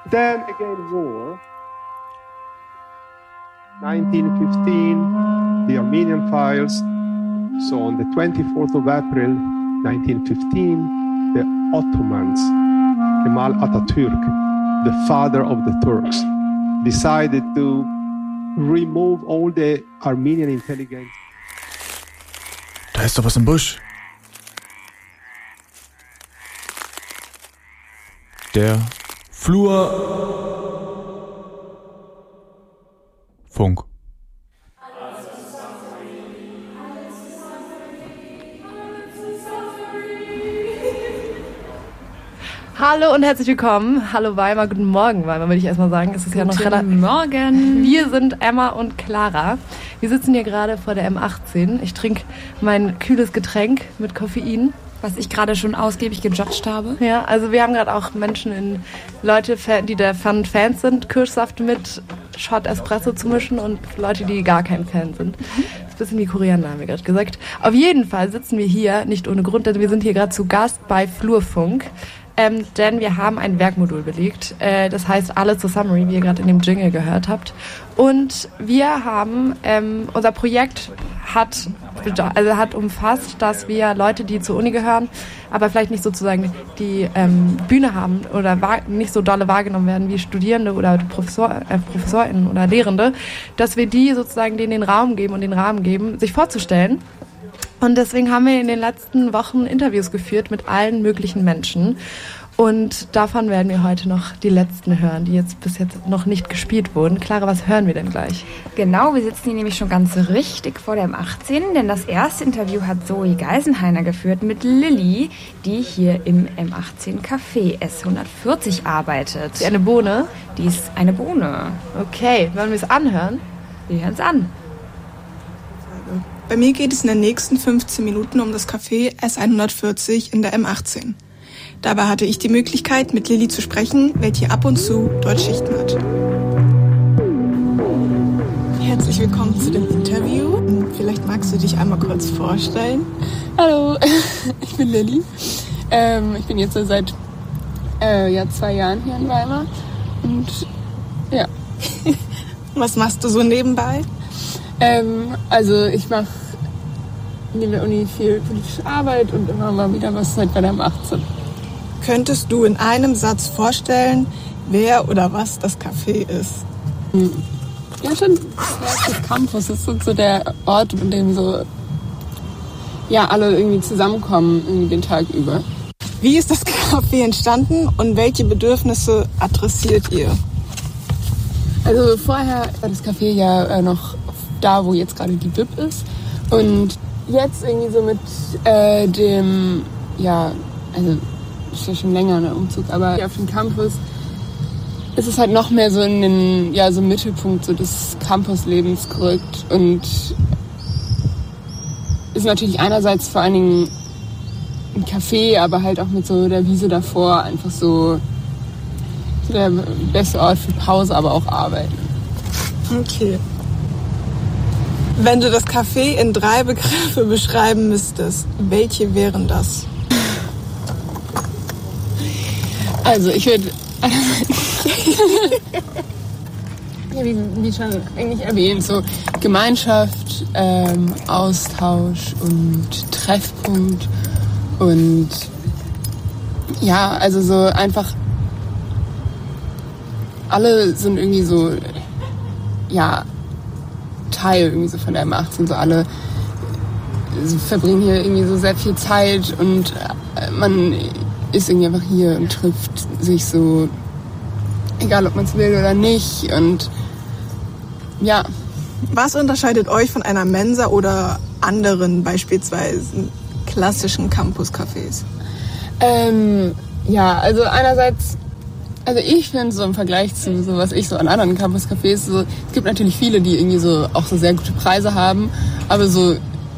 Then again war. 1915, the Armenian Files. So on the 24th of April 1915, the Ottomans, Kemal Atatürk, the father of the Turks, decided to remove all the Armenian intelligence. Da ist doch was im Busch. Der Flurfunk. Hallo und herzlich willkommen. Hallo Weimar, guten Morgen Weimar, würde ich erstmal sagen. Es ist ja noch relativ. Guten Morgen. Wir sind Emma und Clara. Wir sitzen hier gerade vor der M18. Ich trinke mein kühles Getränk mit Koffein. Was ich gerade schon ausgiebig gejudged habe. Ja, also wir haben gerade auch Leute, die davon Fans sind, Kirschsaft mit Shot Espresso zu mischen und Leute, die gar kein Fan sind. Das ist ein bisschen wie Koriander, haben wir gerade gesagt. Auf jeden Fall sitzen wir hier, nicht ohne Grund, denn wir sind hier gerade zu Gast bei Flurfunk. Denn wir haben ein Werkmodul belegt. Das heißt Alle zur Summary, wie ihr gerade in dem Jingle gehört habt. Und wir haben, unser Projekt hat umfasst, dass wir Leute, die zur Uni gehören, aber vielleicht nicht sozusagen die Bühne haben oder nicht so dolle wahrgenommen werden wie Studierende oder ProfessorInnen oder Lehrende, dass wir die sozusagen denen den Raum geben und den Rahmen geben, sich vorzustellen. Und deswegen haben wir in den letzten Wochen Interviews geführt mit allen möglichen Menschen. Und davon werden wir heute noch die letzten hören, die jetzt bis jetzt noch nicht gespielt wurden. Clara, was hören wir denn gleich? Genau, wir sitzen hier nämlich schon ganz richtig vor der M18, denn das erste Interview hat Zoe Geisenhainer geführt mit Lilly, die hier im M18 Café S140 arbeitet. Ist die eine Bohne? Die ist eine Bohne. Okay, wollen wir es anhören? Wir hören es an. Bei mir geht es in den nächsten 15 Minuten um das Café S140 in der M18. Dabei hatte ich die Möglichkeit, mit Lilly zu sprechen, welche ab und zu dort Schichten hat. Herzlich willkommen zu dem Interview. Vielleicht magst du dich einmal kurz vorstellen. Hallo, ich bin Lilly. Ich bin jetzt seit 2 Jahren hier in Weimar. Und ja. Was machst du so nebenbei? Also ich mache neben der Uni viel politische Arbeit und immer mal wieder was seit bei der M18. Könntest du in einem Satz vorstellen, wer oder was das Café ist? Ja, schon das Campus. Das ist so der Ort, in dem so alle irgendwie zusammenkommen irgendwie den Tag über. Wie ist das Café entstanden und welche Bedürfnisse adressiert ihr? Also vorher war das Café ja noch da, wo jetzt gerade die Bib ist. Und jetzt irgendwie so mit dem, also ist ja schon länger ein Umzug, aber auf dem Campus ist es halt noch mehr so in den, so im Mittelpunkt so des Campuslebens gerückt und ist natürlich einerseits vor allen Dingen ein Café, aber halt auch mit so der Wiese davor einfach so der beste Ort für Pause, aber auch Arbeiten. Okay. Wenn du das Café in 3 Begriffe beschreiben müsstest, welche wären das? Also ich würde wie schon eigentlich erwähnt, so Gemeinschaft, Austausch und Treffpunkt und also so einfach alle sind irgendwie so Teil irgendwie so von der M18, so alle verbringen hier irgendwie so sehr viel Zeit und man ist irgendwie einfach hier und trifft sich so, egal ob man es will oder nicht und ja. Was unterscheidet euch von einer Mensa oder anderen beispielsweise klassischen Campus-Cafés? Also einerseits, also ich finde so im Vergleich zu so, was ich so an anderen Campus-Cafés, so, es gibt natürlich viele, die irgendwie so auch so sehr gute Preise haben, aber so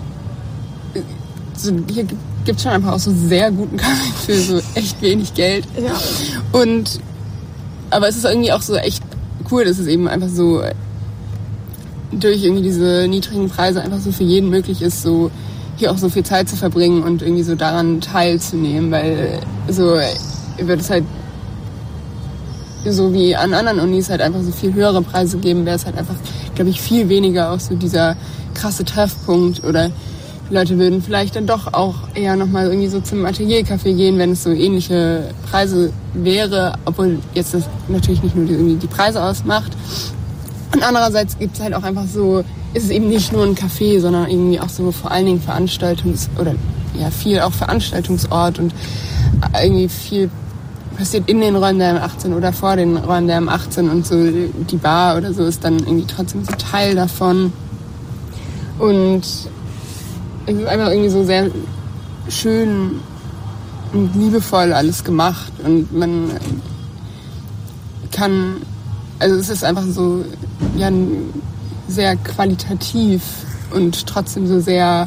hier gibt es schon einfach auch so sehr guten Kaffee für so echt wenig Geld. Ja. Aber es ist irgendwie auch so echt cool, dass es eben einfach so durch irgendwie diese niedrigen Preise einfach so für jeden möglich ist, so hier auch so viel Zeit zu verbringen und irgendwie so daran teilzunehmen, weil so wird es halt so wie an anderen Unis halt einfach so viel höhere Preise geben, wäre es halt einfach, glaube ich, viel weniger auch so dieser krasse Treffpunkt oder die Leute würden vielleicht dann doch auch eher nochmal irgendwie so zum Ateliercafé gehen, wenn es so ähnliche Preise wäre, obwohl jetzt das natürlich nicht nur die Preise ausmacht. Und andererseits gibt es halt auch einfach so, ist es eben nicht nur ein Café, sondern irgendwie auch so vor allen Dingen viel auch Veranstaltungsort und irgendwie viel passiert in den Räumen der M18 oder vor den Räumen der M18 und so die Bar oder so ist dann irgendwie trotzdem so Teil davon. Und es ist einfach irgendwie so sehr schön und liebevoll alles gemacht und man kann, also es ist einfach so ja sehr qualitativ und trotzdem so sehr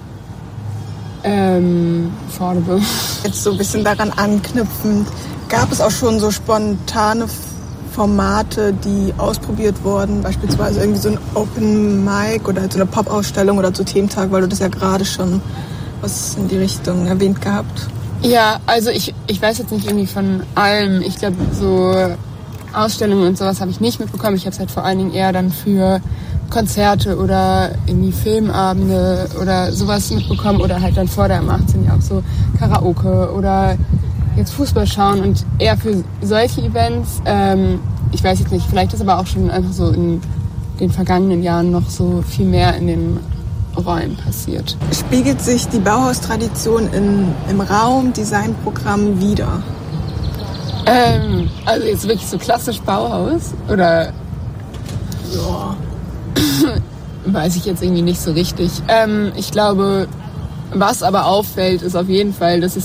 affordable. Jetzt so ein bisschen daran anknüpfend, gab es auch schon so spontane Formate, die ausprobiert wurden, beispielsweise irgendwie so ein Open Mic oder so eine Pop-Ausstellung oder so Thementag, weil du das ja gerade schon was in die Richtung erwähnt gehabt. Ja, also ich weiß jetzt nicht irgendwie von allem. Ich glaube, so Ausstellungen und sowas habe ich nicht mitbekommen. Ich habe es halt vor allen Dingen eher dann für Konzerte oder irgendwie Filmabende oder sowas mitbekommen oder halt dann vor der M18 ja auch so Karaoke oder jetzt Fußball schauen und eher für solche Events. Ich weiß jetzt nicht, vielleicht ist aber auch schon einfach so in den vergangenen Jahren noch so viel mehr in den Räumen passiert. Spiegelt sich die Bauhaustradition im Raumdesignprogramm wider? Also jetzt wirklich so klassisch Bauhaus oder Ja. weiß ich jetzt irgendwie nicht so richtig. Ich glaube, was aber auffällt, ist auf jeden Fall, dass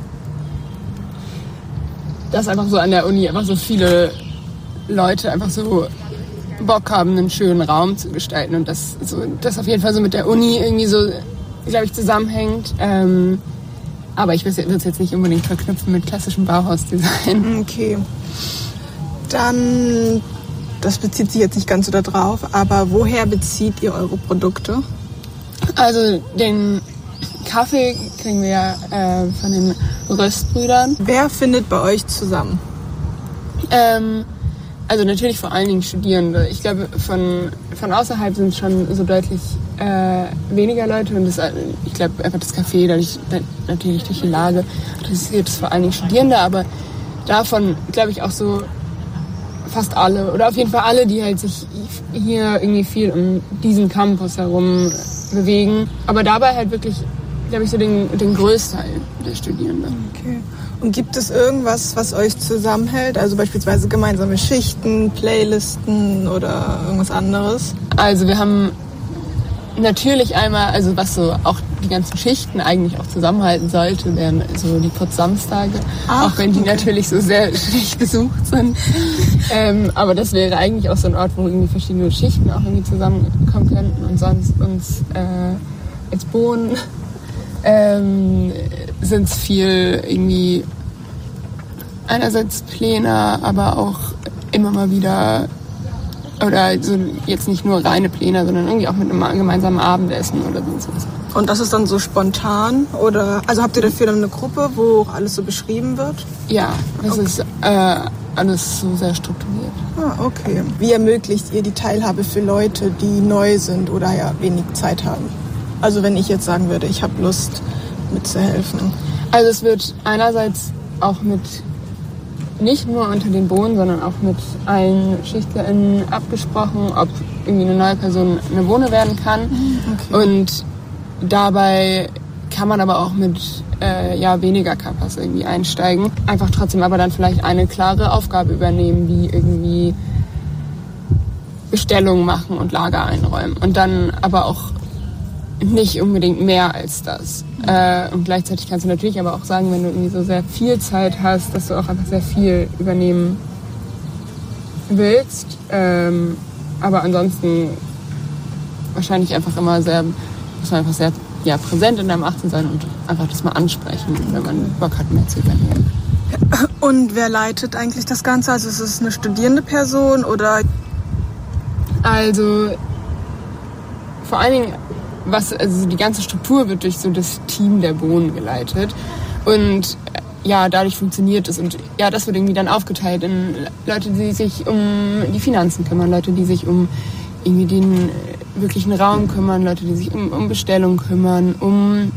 einfach so an der Uni einfach so viele Leute einfach so Bock haben, einen schönen Raum zu gestalten und das auf jeden Fall so mit der Uni irgendwie so, glaube ich, zusammenhängt. Aber ich würde es jetzt nicht unbedingt verknüpfen mit klassischem Bauhausdesign. Okay. Dann, das bezieht sich jetzt nicht ganz so da drauf, aber woher bezieht ihr eure Produkte? Also den Kaffee kriegen wir ja von den Röstbrüdern. Wer findet bei euch zusammen? Also natürlich vor allen Dingen Studierende. Ich glaube, von außerhalb sind schon so deutlich weniger Leute. Und ich glaube, einfach das Café, natürlich durch die Lage, interessiert es vor allen Dingen Studierende. Aber davon, glaube ich, auch so fast alle. Oder auf jeden Fall alle, die halt sich hier irgendwie viel um diesen Campus herum bewegen. Aber dabei halt wirklich, glaube ich, so den Großteil der Studierenden. Okay. Und gibt es irgendwas, was euch zusammenhält? Also beispielsweise gemeinsame Schichten, Playlisten oder irgendwas anderes? Also wir haben natürlich einmal, also was so auch die ganzen Schichten eigentlich auch zusammenhalten sollte, wären so die Putzsamstage. Auch wenn die natürlich so sehr schlecht besucht sind. Aber das wäre eigentlich auch so ein Ort, wo irgendwie verschiedene Schichten auch irgendwie zusammenkommen könnten. Und sonst uns als Bohnen sind es viel irgendwie einerseits Pläne, aber auch immer mal wieder oder so jetzt nicht nur reine Pläne, sondern irgendwie auch mit einem gemeinsamen Abendessen oder so. Und das ist dann so spontan oder also habt ihr dafür dann eine Gruppe, wo auch alles so beschrieben wird? Ja, das ist alles so sehr strukturiert. Ah, okay. Wie ermöglicht ihr die Teilhabe für Leute, die neu sind oder ja wenig Zeit haben? Also wenn ich jetzt sagen würde, ich habe Lust mitzuhelfen. Also es wird einerseits auch nicht nur unter den Bohnen, sondern auch mit allen SchichtlerInnen abgesprochen, ob irgendwie eine neue Person eine Bohne werden kann. Okay. Und dabei kann man aber auch mit weniger Kappas irgendwie einsteigen. Einfach trotzdem aber dann vielleicht eine klare Aufgabe übernehmen, wie irgendwie Bestellungen machen und Lager einräumen. Und dann aber auch nicht unbedingt mehr als das. Und gleichzeitig kannst du natürlich aber auch sagen, wenn du irgendwie so sehr viel Zeit hast, dass du auch einfach sehr viel übernehmen willst. Aber ansonsten wahrscheinlich einfach immer muss man einfach sehr präsent in deinem 18 sein und einfach das mal ansprechen, wenn man Bock hat, mehr zu übernehmen. Und wer leitet eigentlich das Ganze? Also ist es eine studierende Person oder? Also vor allen Dingen also die ganze Struktur wird durch so das Team der Bohnen geleitet. Und dadurch funktioniert es. Und ja, das wird irgendwie dann aufgeteilt in Leute, die sich um die Finanzen kümmern, Leute, die sich um irgendwie den wirklichen Raum kümmern, Leute, die sich um Bestellung kümmern, um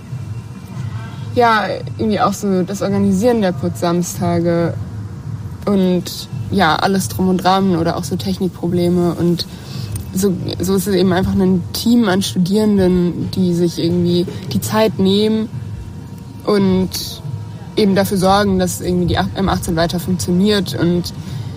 irgendwie auch so das Organisieren der Putzsamstage und alles drum und dran oder auch so Technikprobleme. Und so ist es eben einfach ein Team an Studierenden, die sich irgendwie die Zeit nehmen und eben dafür sorgen, dass irgendwie die M18 weiter funktioniert. Und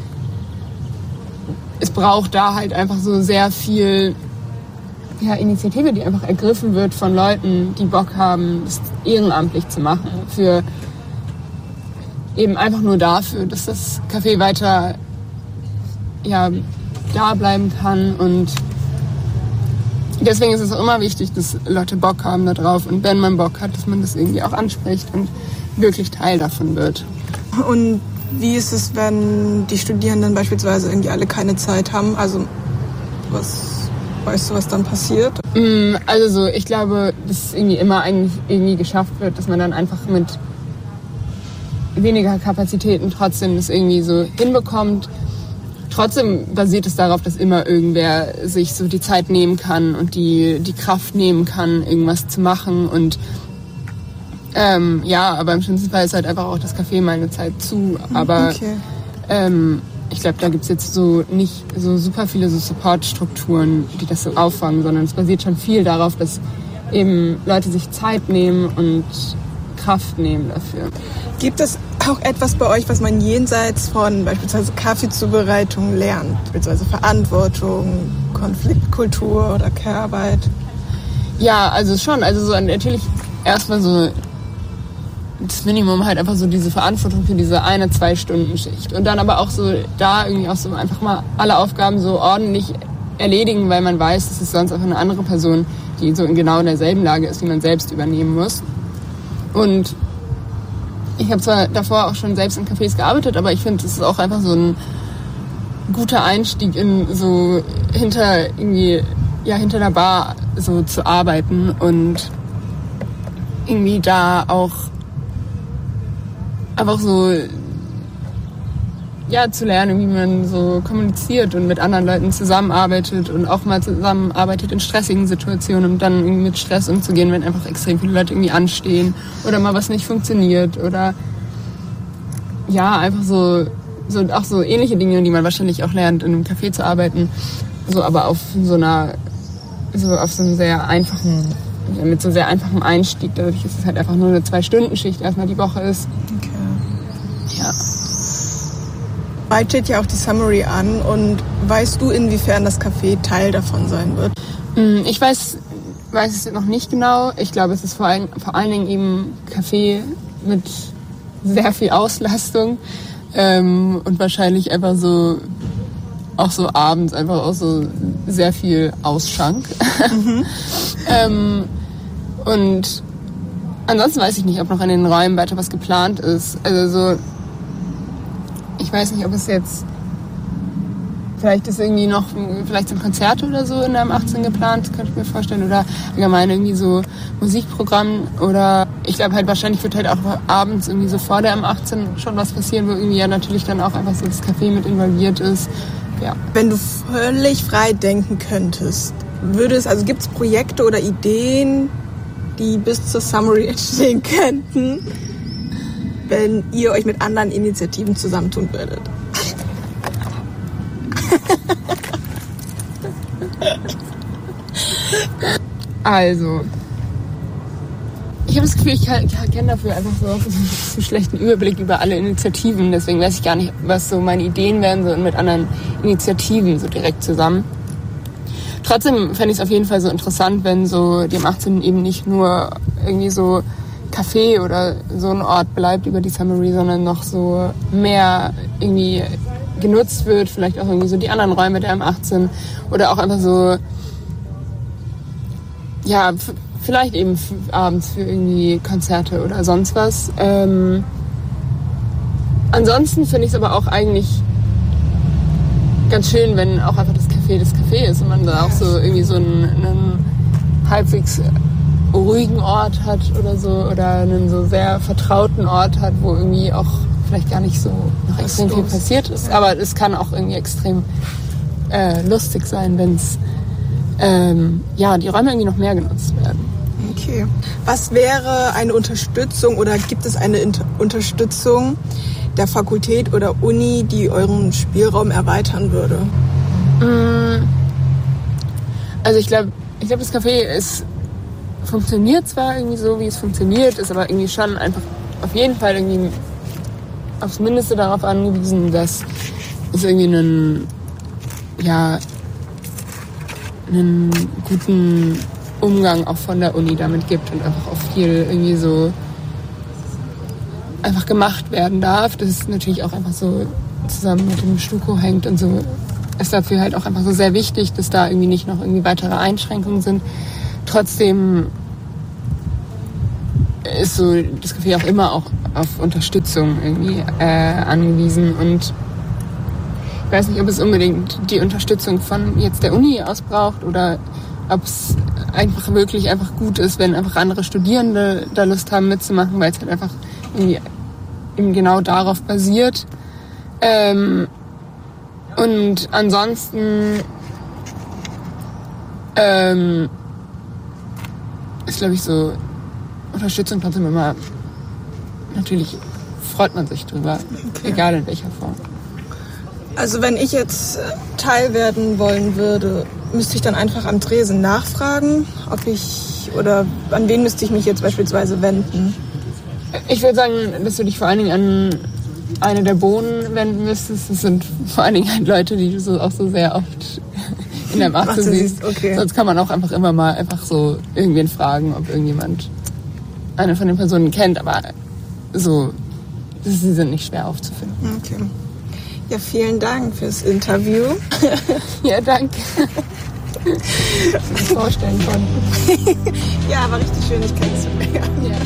es braucht da halt einfach so sehr viel Initiative, die einfach ergriffen wird von Leuten, die Bock haben, das ehrenamtlich zu machen. Für eben einfach nur dafür, dass das Café weiter da bleiben kann. Und deswegen ist es auch immer wichtig, dass Leute Bock haben da drauf. Und wenn man Bock hat, dass man das irgendwie auch anspricht und wirklich Teil davon wird. Und wie ist es, wenn die Studierenden beispielsweise irgendwie alle keine Zeit haben? Also weißt du, was dann passiert? Also so, ich glaube, dass irgendwie immer eigentlich irgendwie geschafft wird, dass man dann einfach mit weniger Kapazitäten trotzdem das irgendwie so hinbekommt. Trotzdem basiert es darauf, dass immer irgendwer sich so die Zeit nehmen kann und die Kraft nehmen kann, irgendwas zu machen. Und aber im schlimmsten Fall ist halt einfach auch das Café mal eine Zeit zu. Aber ich glaube, da gibt's jetzt so nicht so super viele so Supportstrukturen, die das so auffangen, sondern es basiert schon viel darauf, dass eben Leute sich Zeit nehmen und Kraft nehmen dafür. Gibt es auch etwas bei euch, was man jenseits von beispielsweise Kaffeezubereitung lernt? Beispielsweise Verantwortung, Konfliktkultur oder Care-Arbeit? Ja, also schon. Also so natürlich erstmal so das Minimum halt einfach so diese Verantwortung für diese 1-2-Stunden-Schicht. Und dann aber auch so da irgendwie auch so einfach mal alle Aufgaben so ordentlich erledigen, weil man weiß, dass es sonst einfach eine andere Person, die so in genau derselben Lage ist, wie man selbst übernehmen muss. Und ich habe zwar davor auch schon selbst in Cafés gearbeitet, aber ich finde, es ist auch einfach so ein guter Einstieg in so hinter der Bar so zu arbeiten und irgendwie da auch einfach so zu lernen, wie man so kommuniziert und mit anderen Leuten zusammenarbeitet und auch mal zusammenarbeitet in stressigen Situationen, um dann irgendwie mit Stress umzugehen, wenn einfach extrem viele Leute irgendwie anstehen oder mal was nicht funktioniert oder einfach so auch so ähnliche Dinge, die man wahrscheinlich auch lernt, in einem Café zu arbeiten, so aber auf so einem sehr einfachen, mit so sehr einfachem Einstieg, dadurch, dass es halt einfach nur eine 2-Stunden-Schicht erstmal die Woche ist. Okay. Ja. Bald steht ja auch die Summary an und weißt du, inwiefern das Café Teil davon sein wird? Ich weiß es noch nicht genau. Ich glaube, es ist vor allen Dingen eben Café mit sehr viel Auslastung und wahrscheinlich einfach so auch so abends einfach auch so sehr viel Ausschank. Und ansonsten weiß ich nicht, ob noch in den Räumen weiter was geplant ist. Also so, ich weiß nicht, ob es jetzt vielleicht ist irgendwie noch, vielleicht sind Konzerte oder so in der M18 geplant, könnte ich mir vorstellen, oder allgemein irgendwie so Musikprogramm oder ich glaube halt wahrscheinlich wird halt auch abends irgendwie so vor der M18 schon was passieren, wo irgendwie ja natürlich dann auch einfach so das Café mit involviert ist. Ja. Wenn du völlig frei denken könntest, gibt es Projekte oder Ideen, die bis zur Summary entstehen könnten, wenn ihr euch mit anderen Initiativen zusammentun würdet? Also, ich habe das Gefühl, ich kenne dafür einfach so einen schlechten Überblick über alle Initiativen. Deswegen weiß ich gar nicht, was so meine Ideen wären, so mit anderen Initiativen so direkt zusammen. Trotzdem fände ich es auf jeden Fall so interessant, wenn so die M18 eben nicht nur irgendwie so Café oder so ein Ort bleibt über die Summary, sondern noch so mehr irgendwie genutzt wird, vielleicht auch irgendwie so die anderen Räume der M18 oder auch einfach so, ja, vielleicht eben abends für irgendwie Konzerte oder sonst was. Ansonsten finde ich es aber auch eigentlich ganz schön, wenn auch einfach das Café ist und man da auch so irgendwie so einen halbwegs ruhigen Ort hat oder so, oder einen so sehr vertrauten Ort hat, wo irgendwie auch vielleicht gar nicht so noch extrem viel passiert ist. Aber es kann auch irgendwie extrem lustig sein, wenn es die Räume irgendwie noch mehr genutzt werden. Okay. Was wäre eine Unterstützung oder gibt es eine Unterstützung der Fakultät oder Uni, die euren Spielraum erweitern würde? Also ich glaube, das Café funktioniert zwar irgendwie so, wie es funktioniert, ist aber irgendwie schon einfach auf jeden Fall irgendwie aufs Mindeste darauf angewiesen, dass es irgendwie einen guten Umgang auch von der Uni damit gibt und einfach auch viel irgendwie so einfach gemacht werden darf. Das ist natürlich auch einfach so zusammen mit dem Stuko hängt und so, ist dafür halt auch einfach so sehr wichtig, dass da irgendwie nicht noch irgendwie weitere Einschränkungen sind. Trotzdem ist so das Café auch immer auch auf Unterstützung irgendwie angewiesen und ich weiß nicht, ob es unbedingt die Unterstützung von jetzt der Uni aus braucht oder ob es einfach wirklich einfach gut ist, wenn einfach andere Studierende da Lust haben mitzumachen, weil es halt einfach irgendwie eben genau darauf basiert. Und ansonsten ist, glaube ich, so Unterstützung trotzdem immer, natürlich freut man sich drüber, egal in welcher Form. Also wenn ich jetzt Teil werden wollen würde, müsste ich dann einfach am Tresen nachfragen, oder an wen müsste ich mich jetzt beispielsweise wenden? Ich würde sagen, dass du dich vor allen Dingen an eine der Bohnen wenden müsstest. Das sind vor allen Dingen halt Leute, die du auch so sehr oft in der Masse siehst. Okay. Sonst kann man auch einfach immer mal einfach so irgendwen fragen, ob irgendjemand eine von den Personen kennt, aber so, sie sind nicht schwer aufzufinden. Okay. Ja, vielen Dank fürs Interview. Ja, danke. Ich vorstellen konnte. Ja, war richtig schön, dich kennenzulernen. Ja.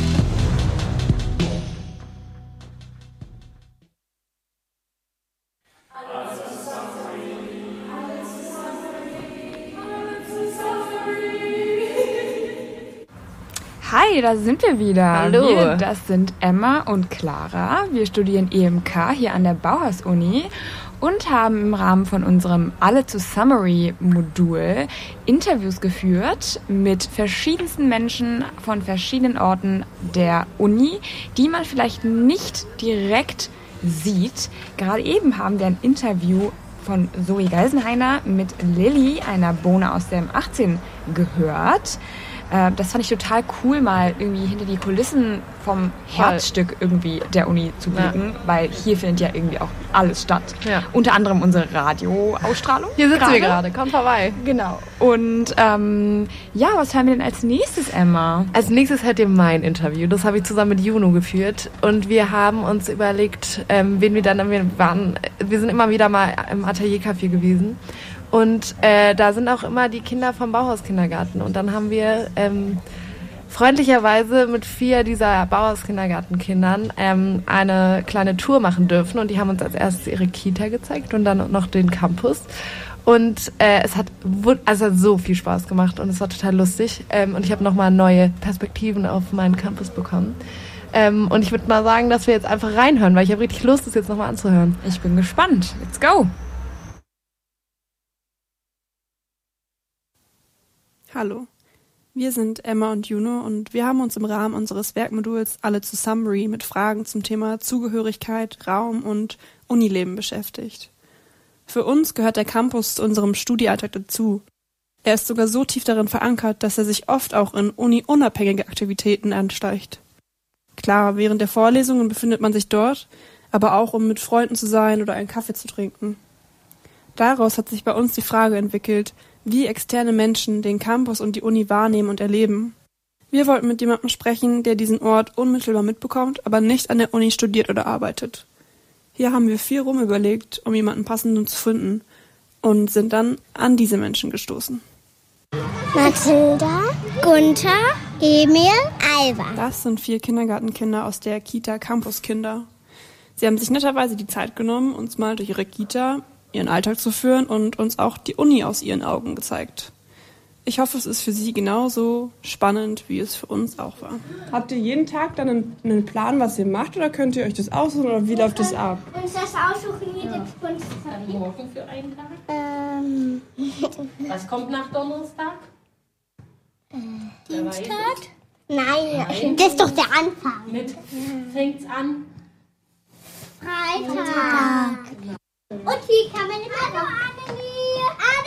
Hi, da sind wir wieder. Hallo. Das sind Emma und Clara. Wir studieren EMK hier an der Bauhaus-Uni und haben im Rahmen von unserem Alle zu Summary-Modul Interviews geführt mit verschiedensten Menschen von verschiedenen Orten der Uni, die man vielleicht nicht direkt sieht. Gerade eben haben wir ein Interview von Zoe Geisenhainer mit Lilly, einer Bohne aus dem 18, gehört. Das fand ich total cool, mal irgendwie hinter die Kulissen vom Herzstück irgendwie der Uni zu blicken, weil hier findet ja irgendwie auch alles statt. Ja. Unter anderem unsere Radioausstrahlung. Hier sitzen wir gerade, komm vorbei. Genau. Und was hören wir denn als nächstes, Emma? Als nächstes hört ihr mein Interview. Das habe ich zusammen mit Juno geführt. Und wir haben uns überlegt, wen wir dann, wir sind immer wieder mal im Ateliercafé gewesen. Und da sind auch immer die Kinder vom Bauhaus-Kindergarten. Und dann haben wir freundlicherweise mit 4 dieser Bauhaus-Kindergartenkindern eine kleine Tour machen dürfen. Und die haben uns als erstes ihre Kita gezeigt und dann noch den Campus. Und es hat so viel Spaß gemacht und es war total lustig. Und ich habe nochmal neue Perspektiven auf meinen Campus bekommen. Und ich würde mal sagen, dass wir jetzt einfach reinhören, weil ich habe richtig Lust, das jetzt nochmal anzuhören. Ich bin gespannt. Let's go! Hallo, wir sind Emma und Juno und wir haben uns im Rahmen unseres Werkmoduls Alle zu Summary mit Fragen zum Thema Zugehörigkeit, Raum und Unileben beschäftigt. Für uns gehört der Campus zu unserem Studialltag dazu. Er ist sogar so tief darin verankert, dass er sich oft auch in uni-unabhängige Aktivitäten anschleicht. Klar, während der Vorlesungen befindet man sich dort, aber auch um mit Freunden zu sein oder einen Kaffee zu trinken. Daraus hat sich bei uns die Frage entwickelt, wie externe Menschen den Campus und die Uni wahrnehmen und erleben. Wir wollten mit jemandem sprechen, der diesen Ort unmittelbar mitbekommt, aber nicht an der Uni studiert oder arbeitet. Hier haben wir viel rumüberlegt, um jemanden passenden zu finden und sind dann an diese Menschen gestoßen. Mathilda, Gunther, Emil, Alva. Das sind 4 Kindergartenkinder aus der Kita Campus Kinder. Sie haben sich netterweise die Zeit genommen, uns mal durch ihre Kita, ihren Alltag zu führen und uns auch die Uni aus ihren Augen gezeigt. Ich hoffe, es ist für Sie genauso spannend, wie es für uns auch war. Habt ihr jeden Tag dann einen Plan, was ihr macht, oder könnt ihr euch das aussuchen, oder wie läuft das ab? Uns das aussuchen, jede Kunst. Dann morgen für einen Tag. Was kommt nach Donnerstag? Dienstag? Nein, das ist doch der Anfang. Mit fängt's an? Freitag. Und hier kann man immer noch Annelie.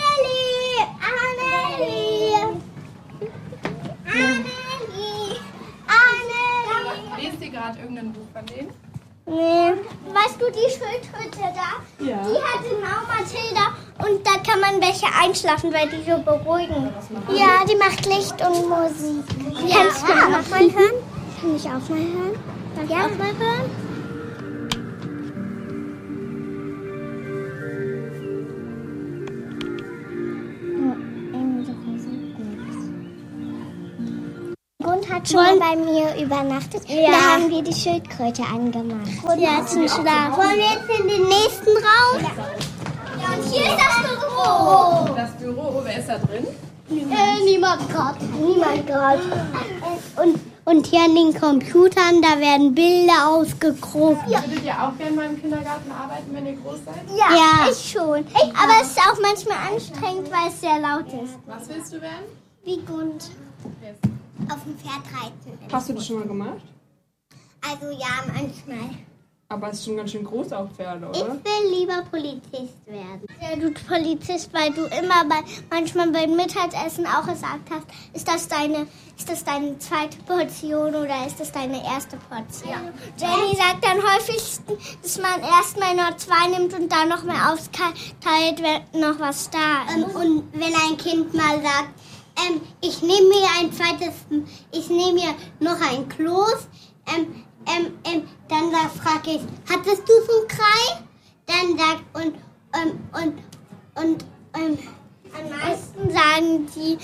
Lest ihr gerade irgendein Buch von denen? Nee. Weißt du, die Schildkröte da? Ja. Die hat genau Mathilda und da kann man welche einschlafen, weil die so beruhigen. Ja, die macht Licht und Musik. Kannst du auch mal hören? Kann ich auch mal hören? Darf ich auch mal hören? Grund hat schon mal bei mir übernachtet. Ja. Da haben wir die Schildkröte angemacht. Ja, zum Schlafen. Wollen wir jetzt in den nächsten Raum? Ja, und hier ist das Büro. Das Büro, wer ist da drin? Niemand gerade. Und hier an den Computern, da werden Bilder ausgedruckt. Ja. Würdet ihr auch gerne mal im Kindergarten arbeiten, wenn ihr groß seid? Ja, ich schon. Aber es ist auch manchmal anstrengend, weil es sehr laut ist. Was willst du werden? Wie Gund. Auf dem Pferd reiten. Hast du das schon mal gemacht? Also ja, manchmal. Aber es ist schon ganz schön groß auf Pferde, Ich oder? will lieber Polizist werden. Ja, du Polizist, weil du immer manchmal beim Mittagessen auch gesagt hast, ist das deine zweite Portion oder ist das deine erste Portion? Ja. Jenny sagt dann häufig, dass man erstmal nur 2 nimmt und dann noch mehr aufteilt, wenn noch was da ist. Und wenn ein Kind mal sagt, ich nehme mir noch ein Kloß, dann frage ich, hattest du so einen Krei? Dann sagt, am meisten sagen die,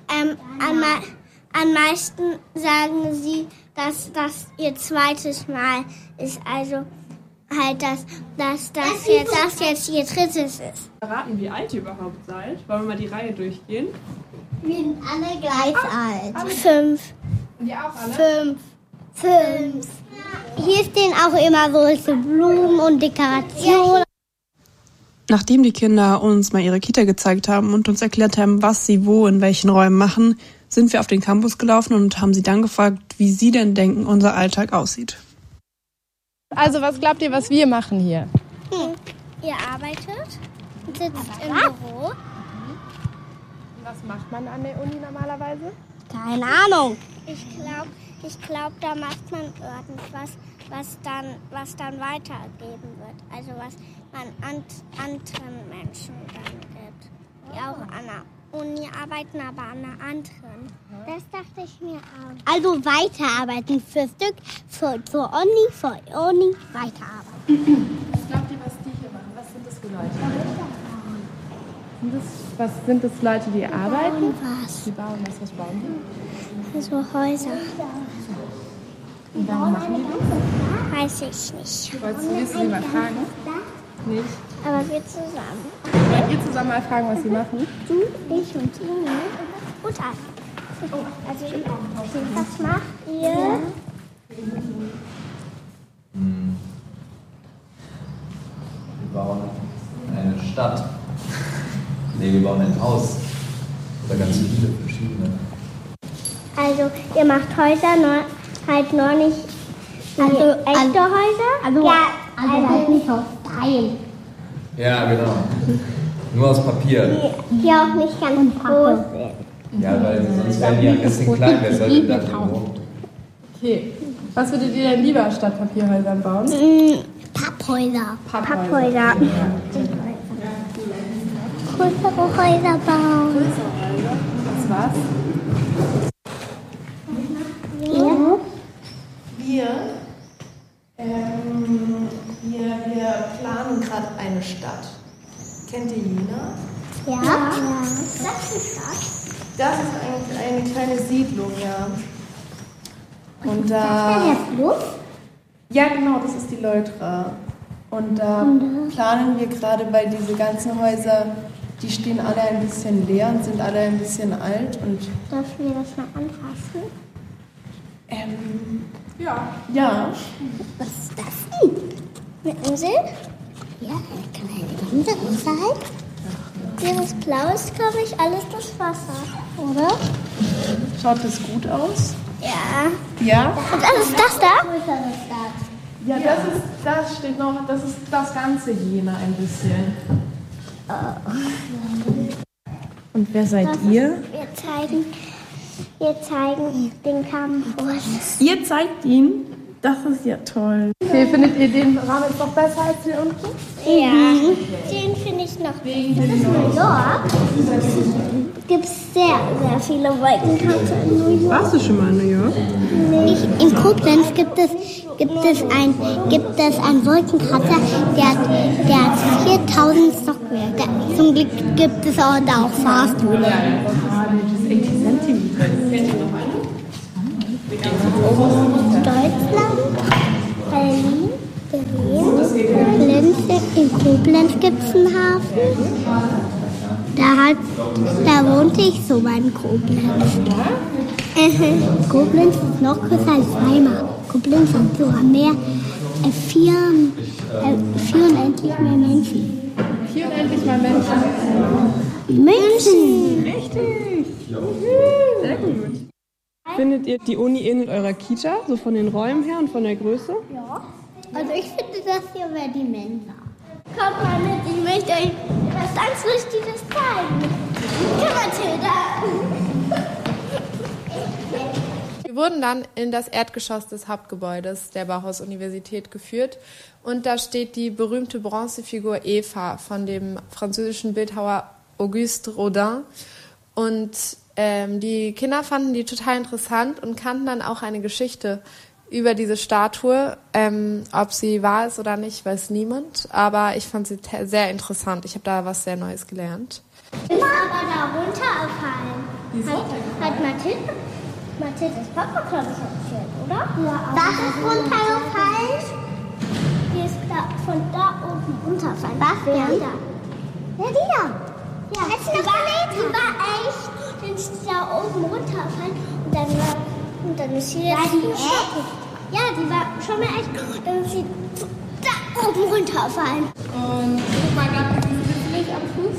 am meisten sagen sie, dass das ihr zweites Mal ist, also halt, dass das jetzt ihr drittes ist. Verraten, wie alt ihr überhaupt seid? Wollen wir mal die Reihe durchgehen? Wir sind alle gleich alt. 5. Und ihr auch alle? 5. Hier stehen auch immer so Blumen und Dekorationen. Nachdem die Kinder uns mal ihre Kita gezeigt haben und uns erklärt haben, was sie wo in welchen Räumen machen, sind wir auf den Campus gelaufen und haben sie dann gefragt, wie sie denn denken, unser Alltag aussieht. Also, was glaubt ihr, was wir machen hier? Ihr arbeitet, sitzt im Büro. Was macht man an der Uni normalerweise? Keine Ahnung. Ich glaube, da macht man irgendwas, was dann weitergeben wird. Also was man anderen Menschen dann gibt. Die auch an der Uni arbeiten, aber an einer anderen. Das dachte ich mir auch. Also weiterarbeiten für Uni weiterarbeiten. Was glaubt ihr, was die hier machen? Was sind das für Leute? Was sind das Leute, die arbeiten? Die bauen was? Was bauen die? So Häuser. Und warum machen die das? Weiß ich nicht. Willst du sie mal fragen? Nicht? Aber wir zusammen. Wollt ihr zusammen mal fragen, was sie machen? Du, ich und Ine und Anna. Also was macht ihr? Wir bauen eine Stadt. Nee, wir bauen ein Haus. Oder ganz viele verschiedene. Also ihr macht Häuser, nur nicht echte Häuser? Also halt nicht aus Teilen. Ja, genau. Nur aus Papier. Die auch nicht ganz groß sind. Ja, weil sonst wären die ein bisschen klein. Wer sollte da drin wohnen? Okay. Was würdet ihr denn lieber statt Papierhäusern bauen? Papphäuser. Papphäuser. Größere Häuser bauen. Größere Häuser? Was war's? Wir planen gerade eine Stadt. Kennt ihr Jena? Ja. Das ist eine Stadt. Das ist eigentlich eine kleine Siedlung, ja. Und Das ist der Fluss? Ja, genau, das ist die Leutra. Und da planen wir gerade, weil diese ganzen Häuser Die stehen alle ein bisschen leer und sind alle ein bisschen alt. Und Dürfen wir das mal anfassen? ja. Was ist das denn? Eine Insel? Ja, kann eine andere sein. Dieses Blau ist, glaube ich, alles das Wasser, oder? Schaut das gut aus? Ja. Ja? Und was ist das da? Ja, das steht noch, das ist das ganze Jena ein bisschen. Und wer seid ihr? Wir zeigen den Campus. Ihr zeigt ihn? Das ist ja toll. Okay, findet ihr den Rahmen jetzt noch besser als den unten? Ja, den finde ich noch. Wegen New York gibt es sehr, sehr viele Wolkenkratzer in New York. Warst du schon mal in New York? In Koblenz gibt es einen Wolkenkratzer, der hat 4000 Stockwerke. Zum Glück gibt es auch da auch Fahrstühle. Das ist 80 Zentimeter. Deutschland, Berlin, in Koblenz gibt es einen Hafen. Da wohnte ich so mal in Koblenz. Koblenz ist noch größer als Weimar. Koblenz hat sogar mehr, vier unendlich mehr Menschen. 4 unendlich mal Menschen. Menschen! Richtig! Sehr gut. Findet ihr, die Uni ähnelt eurer Kita, so von den Räumen her und von der Größe? Ja. Also ich finde, das hier wäre die Mensa. Kommt mal mit, ich möchte euch was ganz Lustiges zeigen. Komm, Mathilda! Wir wurden dann in das Erdgeschoss des Hauptgebäudes der Bauhaus-Universität geführt und da steht die berühmte Bronzefigur Eva von dem französischen Bildhauer Auguste Rodin und die Kinder fanden die total interessant und kannten dann auch eine Geschichte über diese Statue. Ob sie wahr ist oder nicht, weiß niemand, aber ich fand sie sehr interessant. Ich habe da was sehr Neues gelernt. Ist aber da runtergefallen. Wieso? Hat Mathildas Papa, glaube ich, erzählt, oder? Ja. Das ist runtergefallen. Die ist von da oben runtergefallen. Was? Wer da? Ja, die da. Ja, die war echt. Dann ist die da oben runtergefallen und dann ist sie jetzt ja, die war schon mal echt. Dann ist sie da oben runtergefallen. Und guck mal, da ist es nicht am Fuß.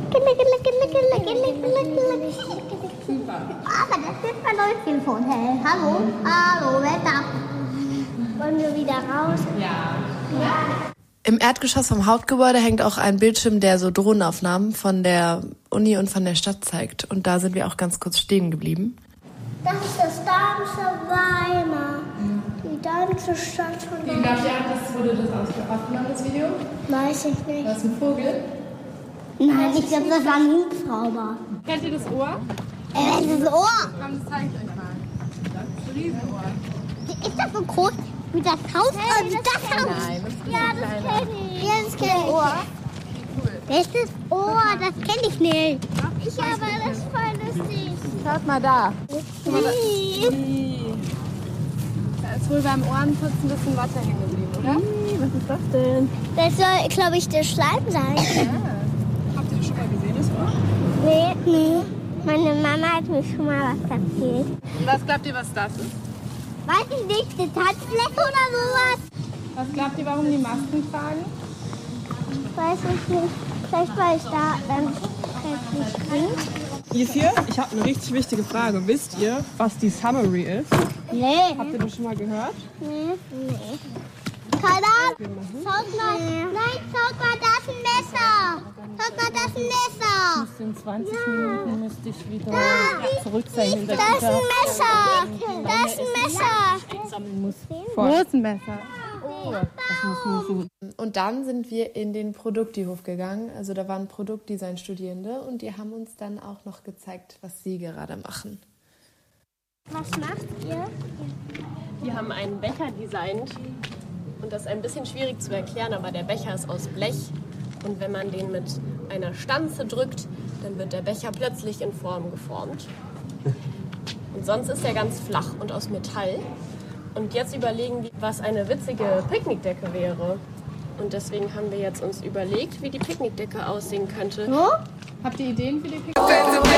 Super. Aber das ist mein neues Telefon. Hallo? Hallo, wer da? Wollen wir wieder raus? Ja. Im Erdgeschoss vom Hauptgebäude hängt auch ein Bildschirm, der so Drohnenaufnahmen von der Uni und von der Stadt zeigt. Und da sind wir auch ganz kurz stehen geblieben. Das ist das ganze Weimar. Die ganze Stadt von Weimar. Wie glaubt ihr, wurde das aufgenommen, das Video? Weiß ich nicht. War das ein Vogel? Nein, ich glaube, das war ein Hubschrauber. Kennt ihr das Ohr? Das Ohr. Komm, das zeige ich euch mal. Das ist ein Riesenohr. Ist das so groß wie das Haus? Hey, wie das Haus? Nein, das ist ja, das kenne ich. Ja, das kenne ich. Ohr. Das ist das Ohr, das kenne ich nicht. Ich aber, das ist voll lustig. Schaut mal da. Guck mal, da ist wohl beim Ohrenputz ein bisschen Wasser hängen geblieben, oder? Was ist das denn? Das soll, glaube ich, der Schleim sein. Ja. Habt ihr das schon mal gesehen, das Ohr? Nee. Meine Mama hat mir schon mal was erzählt. Und was glaubt ihr, was das ist? Weiß ich nicht, eine Tanzfläche oder sowas? Was glaubt ihr, warum die Masken tragen? Weiß ich nicht. Vielleicht weil ich da nicht trinke. Ihr vier, ich habe eine richtig wichtige Frage. Wisst ihr, was die Summary ist? Nee. Habt ihr das schon mal gehört? Nee. Keine Ahnung. Schaut mal. Nein, schaut mal, da ist ein Messer. Schaut mal, da ist ein Messer. In 20 Minuten müsste ich wieder zurück sein in der Da ist ein Messer. Da ist ein Messer. sammeln muss. Wo ist ein Messer? Das muss nur so. Und dann sind wir in den Produkthof gegangen. Also da waren Produktdesign-Studierende und die haben uns dann auch noch gezeigt, was sie gerade machen. Was macht ihr? Wir haben einen Becher designt und das ist ein bisschen schwierig zu erklären, aber der Becher ist aus Blech und wenn man den mit einer Stanze drückt, dann wird der Becher plötzlich in Form geformt. Und sonst ist er ganz flach und aus Metall. Und jetzt überlegen wir, was eine witzige Picknickdecke wäre. Und deswegen haben wir jetzt uns überlegt, wie die Picknickdecke aussehen könnte. Habt ihr Ideen für die Picknickdecke?